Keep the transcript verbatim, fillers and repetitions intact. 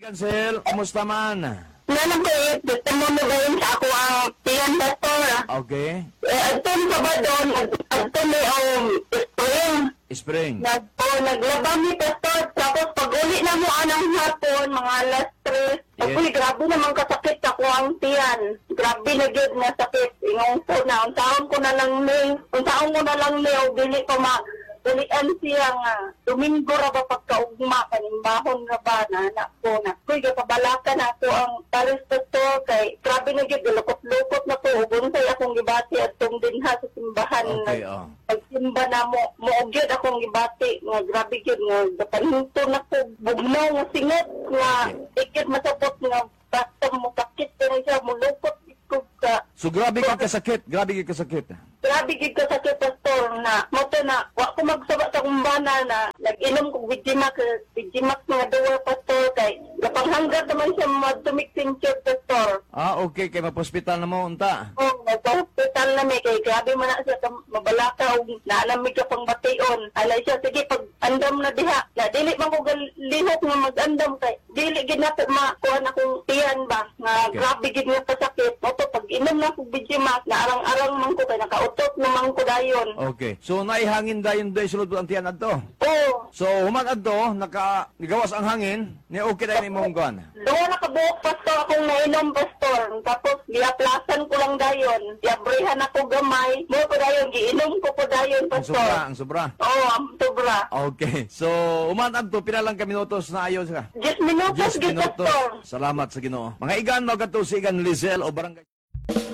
Cancel, kumusta man? Nanang ko eh, gusto mo mo gawin sa ako ang tiyan pastor. Okay. Eh, agton ka ba doon? Agton ni um, spring. Spring. Nag, oh, naglabang ni pastor. Tapos pag uli na mo anang hapon, mga alas tres. Yes. Uy, grabe naman kasakit ako ang tiyan. Grabe na yun na sakit. Ingong ko na. Unsaon ko na lang ni. Unsaon ko na lang ni. O dili ko ma. Dalian siya nga. Domingo ra ba pagkaugma. Kanimbahon ra ba na anak ko na. Uy, kapabalakan ako ang talis pastor. Kay grabe na yun. Lukot-lukot na po. Ubunsay akong gibati at itong dinha sa simbahan. Okay, oh. Pagsimba na mo, muugyod akong gibati, nga grabe yun, nga gapanhinto na ko, bugnaw nga singot, nga ikit masapot nga basta mo kakit, pero siya mulupot ikog ka. So grabe ka kasakit, grabe ka kasakit. Grabe gid ka sa pastor na mo to na wa ko magsaba sa kumbana na nag-inom ko Vigimax, Vigimax mga duwa pastor kay gapanghanggat naman siya madumik tincture pastor. Ah, okay, kay mapospital na mo, unta. Oh, nagpa-hospital na may kay grabe man na siya kam- mabalaka og naalamig ka pang bation. Alay siya sige pag andam na diha. Na dili man ko galihok nga mag-andam kay dili gid na ko makuha akong tiyan ba nga Okay. grabe gid nga pasakit. Mo to pag inom na ko Vigimax na arang-arang man ko kay nakautot naman ko dayon. Okay. So naihangin dayon day sulod ang tiyan adto. Oh, So human adto naka nigawas ang hangin, ni okay dayon imong kuan. doon nakabuok pastor akong nainom pastor. Tapos giaplasan ko lang dayon. Giabrehan ako gamay. Mo ko dayon giinom ko po dayon Ang pastor. sobra, ang sobra. Oo, ang sobra. Okay. So human adto pila lang ka minutos na ayos ka. Diyos minutos, Diyos gid minutos. pastor. Salamat sa Ginoo. Mga igan magkatusigan Lizelle o barangay